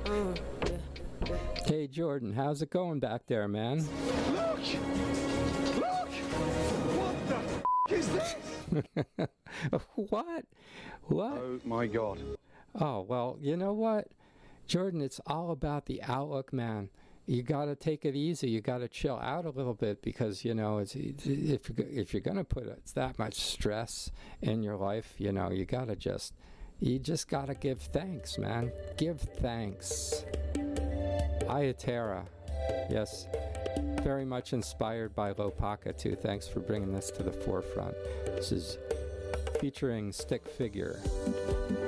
Hey, Jordan, how's it going back there, man? Look! Look! What the is this? What? What? Oh my God. Oh, well, you know what? Jordan, it's all about the outlook, man. You got to take it easy. You got to chill out a little bit because, if you're going to put that much stress in your life, you just got to give thanks, man. Give thanks. Ayatera. Yes. Very much inspired by Lopaka, too. Thanks for bringing this to the forefront. This is featuring Stick Figure.